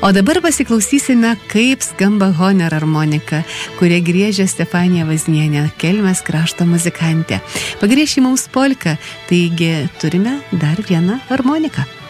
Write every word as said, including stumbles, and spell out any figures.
O dabar pasiklausysime, kaip skamba Honer armonika, kurie griežia Stefanija Vaznienė, Kelmės krašto muzikantė. Pagrieši mums polką, taigi turime dar vieną harmoniką.